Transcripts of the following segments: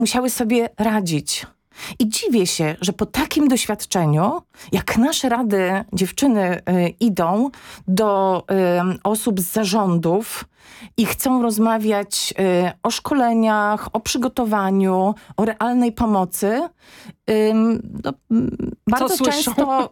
musiały sobie radzić. I dziwię się, że po takim doświadczeniu, jak nasze rady, dziewczyny idą do osób z zarządów i chcą rozmawiać o szkoleniach, o przygotowaniu, o realnej pomocy, bardzo często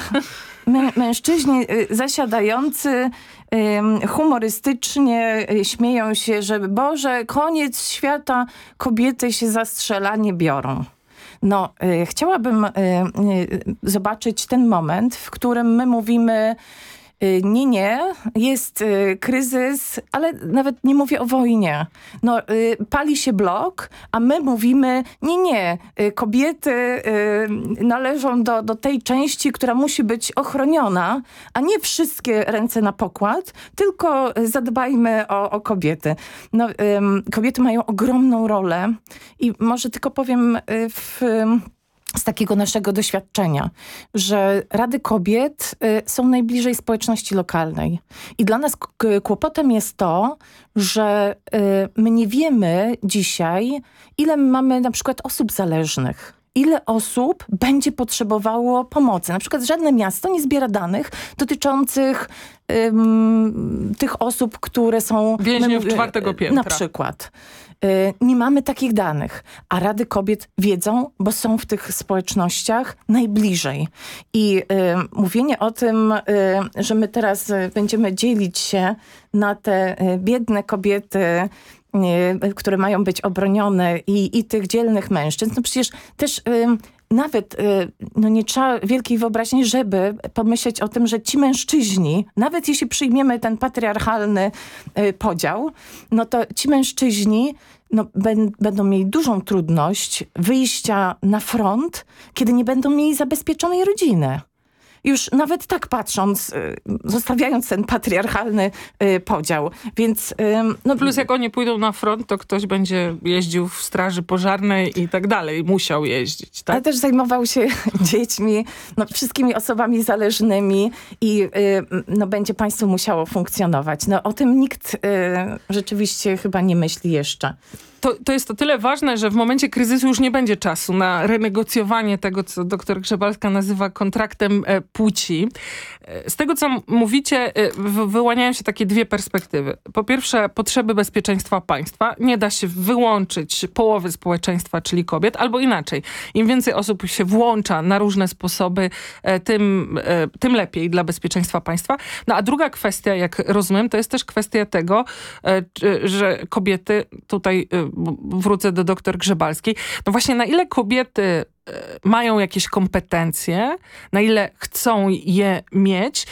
mężczyźni zasiadający humorystycznie śmieją się, że Boże, koniec świata, kobiety się za strzelanie biorą. No, chciałabym zobaczyć ten moment, w którym my mówimy nie, jest kryzys, ale nawet nie mówię o wojnie. No, pali się blok, a my mówimy nie, kobiety należą do tej części, która musi być ochroniona, a nie wszystkie ręce na pokład, tylko zadbajmy o kobiety. No, kobiety mają ogromną rolę i może tylko powiem z takiego naszego doświadczenia, że Rady Kobiet są najbliżej społeczności lokalnej. I dla nas kłopotem jest to, że my nie wiemy dzisiaj, ile mamy na przykład osób zależnych. Ile osób będzie potrzebowało pomocy. Na przykład żadne miasto nie zbiera danych dotyczących tych osób, które są więźniów czwartego piętra. Na przykład. Nie mamy takich danych, a Rady Kobiet wiedzą, bo są w tych społecznościach najbliżej. I mówienie o tym, że my teraz będziemy dzielić się na te biedne kobiety, które mają być obronione i tych dzielnych mężczyzn, no przecież też nawet nie trzeba wielkiej wyobraźni, żeby pomyśleć o tym, że ci mężczyźni, nawet jeśli przyjmiemy ten patriarchalny podział, no to ci mężczyźni będą mieli dużą trudność wyjścia na front, kiedy nie będą mieli zabezpieczonej rodziny. Już nawet tak patrząc, zostawiając ten patriarchalny podział. Więc, plus jak oni pójdą na front, to ktoś będzie jeździł w straży pożarnej i tak dalej. Musiał jeździć. Tak? Ale też zajmował się dziećmi, wszystkimi osobami zależnymi i będzie państwo musiało funkcjonować. O tym nikt rzeczywiście chyba nie myśli jeszcze. To jest o tyle ważne, że w momencie kryzysu już nie będzie czasu na renegocjowanie tego, co dr Grzebalska nazywa kontraktem płci. Z tego, co mówicie, wyłaniają się takie dwie perspektywy. Po pierwsze, potrzeby bezpieczeństwa państwa. Nie da się wyłączyć połowy społeczeństwa, czyli kobiet, albo inaczej. Im więcej osób się włącza na różne sposoby, tym lepiej dla bezpieczeństwa państwa. No a druga kwestia, jak rozumiem, to jest też kwestia tego, że kobiety tutaj wrócę do dr Grzebalskiej. No właśnie, na ile kobiety mają jakieś kompetencje, na ile chcą je mieć,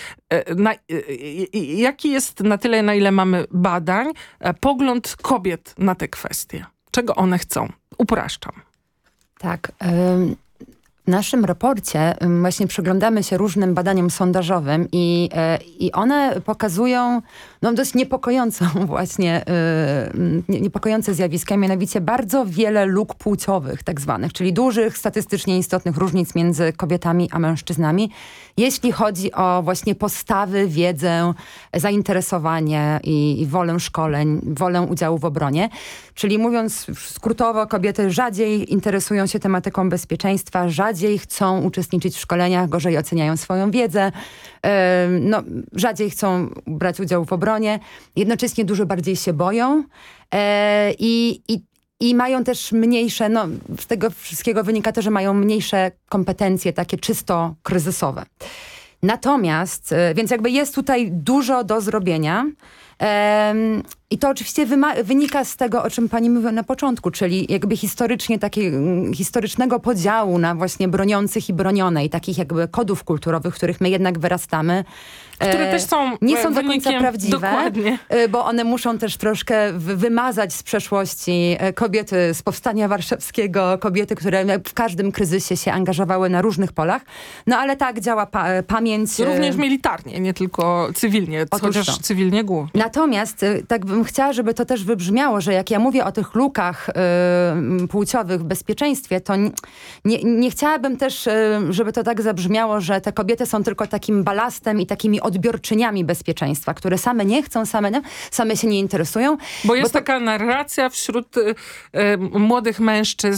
jaki jest na tyle, na ile mamy badań, pogląd kobiet na te kwestie? Czego one chcą? Upraszczam. Tak. W naszym raporcie właśnie przyglądamy się różnym badaniom sondażowym i one pokazują dość niepokojącą właśnie, niepokojące zjawiska, mianowicie bardzo wiele luk płciowych tak zwanych, czyli dużych, statystycznie istotnych różnic między kobietami a mężczyznami, jeśli chodzi o właśnie postawy, wiedzę, zainteresowanie i wolę szkoleń, wolę udziału w obronie. Czyli mówiąc skrótowo, kobiety rzadziej interesują się tematyką bezpieczeństwa, rzadziej chcą uczestniczyć w szkoleniach, gorzej oceniają swoją wiedzę, rzadziej chcą brać udział w obronie, jednocześnie dużo bardziej się boją i mają też mniejsze, z tego wszystkiego wynika to, że mają mniejsze kompetencje takie czysto kryzysowe. Natomiast, więc jakby jest tutaj dużo do zrobienia. I to oczywiście wynika z tego, o czym pani mówiła na początku, czyli jakby historycznego podziału na właśnie broniących i bronione i takich jakby kodów kulturowych, w których my jednak wyrastamy. Które też są nie są do końca prawdziwe, dokładnie. Bo one muszą też troszkę wymazać z przeszłości kobiety z Powstania Warszawskiego, kobiety, które w każdym kryzysie się angażowały na różnych polach. Ale tak działa pamięć. Również militarnie, nie tylko cywilnie, chociaż cywilnie głównie. Natomiast tak bym chciała, żeby to też wybrzmiało, że jak ja mówię o tych lukach płciowych w bezpieczeństwie, to nie chciałabym też, żeby to tak zabrzmiało, że te kobiety są tylko takim balastem i takimi odbiorczyniami bezpieczeństwa, które same nie chcą, same się nie interesują. Bo jest taka narracja wśród młodych mężczyzn,